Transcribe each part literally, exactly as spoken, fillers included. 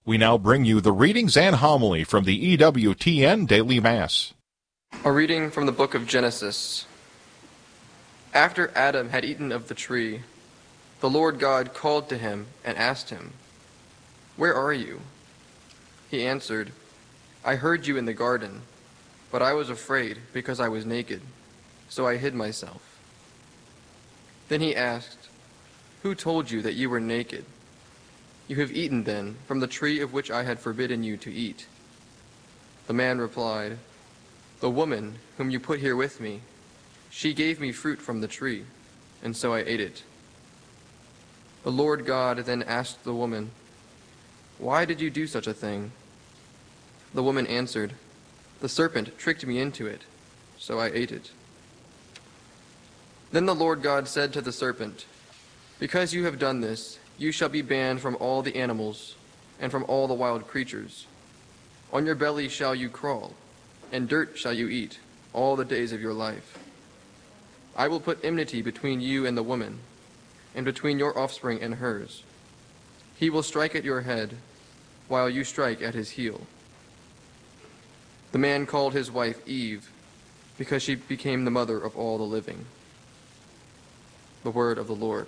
We now bring you the readings and homily from the E W T N Daily Mass. A reading from the book of Genesis. After Adam had eaten of the tree, the Lord God called to him and asked him, "Where are you?" He answered, "I heard you in the garden, but I was afraid because I was naked, so I hid myself." Then he asked, "Who told you that you were naked? You have eaten, then, from the tree of which I had forbidden you to eat." The man replied, "The woman whom you put here with me, she gave me fruit from the tree, and so I ate it." The Lord God then asked the woman, "Why did you do such a thing?" The woman answered, "The serpent tricked me into it, so I ate it." Then the Lord God said to the serpent, "Because you have done this, you shall be banned from all the animals and from all the wild creatures. On your belly shall you crawl, and dirt shall you eat all the days of your life. I will put enmity between you and the woman, and between your offspring and hers. He will strike at your head, while you strike at his heel." The man called his wife Eve, because she became the mother of all the living. The word of the Lord.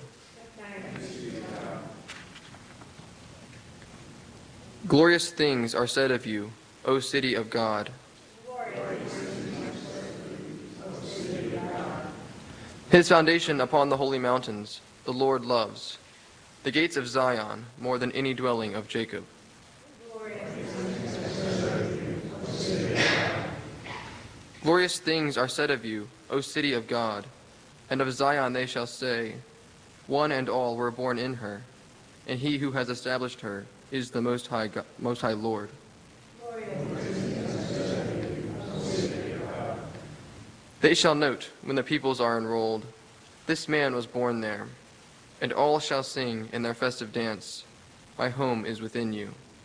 Glorious things are said of you, O city of God. His foundation upon the holy mountains, the Lord loves, the gates of Zion more than any dwelling of Jacob. Glorious things are said of you, O city of God, and of Zion they shall say, "One and all were born in her, and he who has established her is the Most High, God, Most High Lord." They shall note, when the peoples are enrolled, "This man was born there," and all shall sing in their festive dance, "My home is within you."